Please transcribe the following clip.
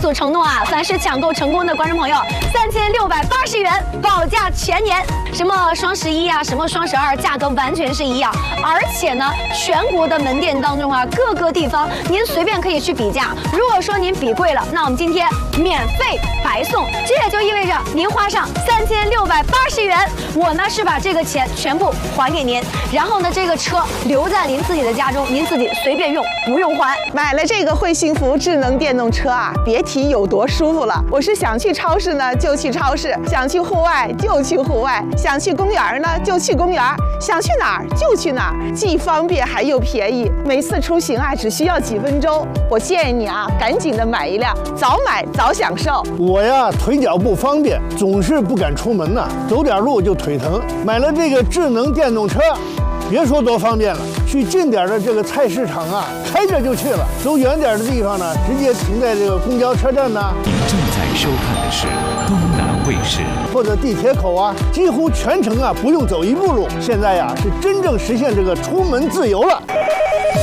所承诺啊，凡是抢购成功的观众朋友，3680元保价全年。什么双11啊，什么双12，价格完全是一样。而且呢，全国的门店当中啊，各个地方您随便可以去比价。如果说您比贵了，那我们今天免费白送，这也就意味着您花上3680元，我呢是把这个钱全部还给您，然后呢这个车留在您自己的家中，您自己随便用，不用还。 买了这个惠幸福智能电动车啊，别提有多舒服了。我是想去超市呢就去超市，想去户外就去户外，想去公园呢就去公园，想去哪儿就去哪儿，既方便还又便宜。每次出行啊只需要几分钟。我建议你啊，赶紧的买一辆，早买早享受。 我呀腿脚不方便，总是不敢出门呐，走点路就腿疼。买了这个智能电动车，别说多方便了，去近点的这个菜市场啊，开着就去了；走远点的地方呢，直接停在这个公交车站呢。 您正在收看的是东南卫视， 或者地铁口啊，几乎全程啊不用走一步路。现在呀是真正实现这个出门自由了。